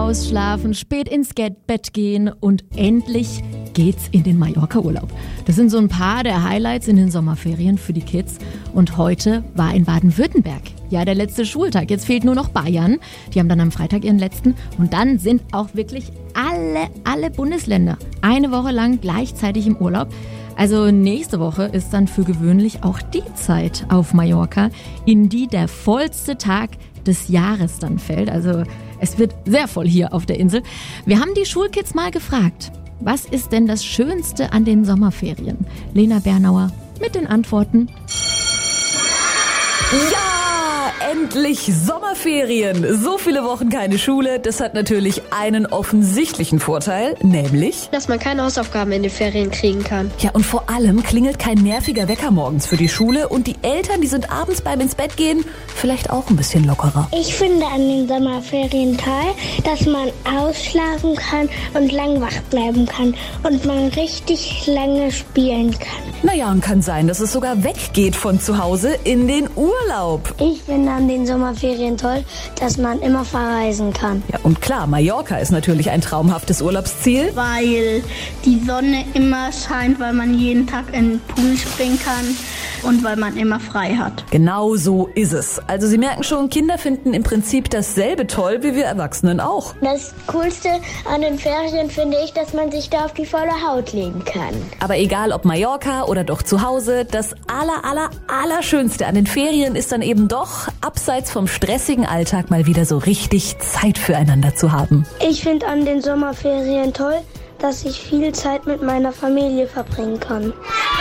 ausschlafen, spät ins Bett gehen und endlich geht's in den Mallorca-Urlaub. Das sind so ein paar der Highlights in den Sommerferien für die Kids. Und heute war in Baden-Württemberg ja der letzte Schultag. Jetzt fehlt nur noch Bayern. Die haben dann am Freitag ihren letzten. Und dann sind auch wirklich alle Bundesländer eine Woche lang gleichzeitig im Urlaub. Also nächste Woche ist dann für gewöhnlich auch die Zeit auf Mallorca, in die der vollste Tag des Jahres dann fällt. Also es wird sehr voll hier auf der Insel. Wir haben die Schulkids mal gefragt, was ist denn das Schönste an den Sommerferien? Lena Bernauer mit den Antworten. Ja, endlich Sommerferien. So viele Wochen keine Schule. Das hat natürlich einen offensichtlichen Vorteil, nämlich, dass man keine Hausaufgaben in den Ferien kriegen kann. ja, und vor allem klingelt kein nerviger Wecker morgens für die Schule und die Eltern, die sind abends beim ins Bett gehen vielleicht auch ein bisschen lockerer. Ich finde an den Sommerferien toll, dass man ausschlafen kann und lang wach bleiben kann und man richtig lange spielen kann. Naja, und kann sein, dass es sogar weggeht von zu Hause in den Urlaub. Ich finde an den Sommerferien toll, dass man immer verreisen kann. Ja, und klar, Mallorca ist natürlich ein traumhaftes Urlaubsziel. Weil die Sonne immer scheint, weil man jeden Tag in den Pool springen kann und weil man immer frei hat. Genau so ist es. Also Sie merken schon, Kinder finden im Prinzip dasselbe toll wie wir Erwachsenen auch. Das Coolste an den Ferien finde ich, dass man sich da auf die volle Haut legen kann. Aber egal ob Mallorca oder doch zu Hause, das Allerschönste an den Ferien ist dann eben doch, abseits vom stressigen Alltag mal wieder so richtig Zeit füreinander zu haben. Ich finde an den Sommerferien toll, dass ich viel Zeit mit meiner Familie verbringen kann.